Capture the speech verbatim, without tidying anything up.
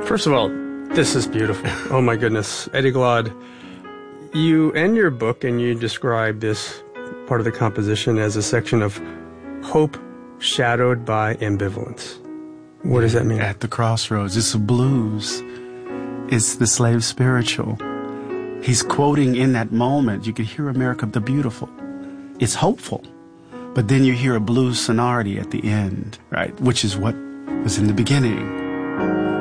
First of all, this is beautiful. Oh my goodness. Eddie Glaude, you end your book and you describe this part of the composition as a section of hope shadowed by ambivalence. What does that mean? At the crossroads. It's a blues. It's the slave spiritual. He's quoting in that moment. You can hear America the Beautiful. It's hopeful. But then you hear a blues sonority at the end, right? Which is what was in the beginning.